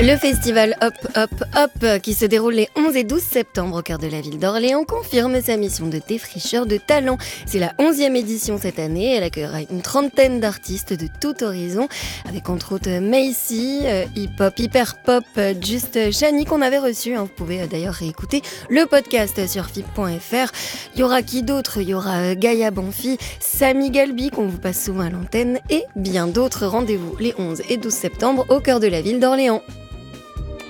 Le festival Hop Hop Hop, qui se déroule les 11 et 12 septembre au cœur de la ville d'Orléans, confirme sa mission de défricheur de talents. C'est la 11e édition cette année. Elle accueillera une trentaine d'artistes de tout horizon, avec entre autres Macy, hip-hop, hyper-pop, Just Shani qu'on avait reçu. Vous pouvez d'ailleurs réécouter le podcast sur fip.fr. Il y aura qui d'autre ? Il y aura Gaïa Banfi, Samy Galbi qu'on vous passe souvent à l'antenne et bien d'autres. Rendez-vous les 11 et 12 septembre au cœur de la ville d'Orléans.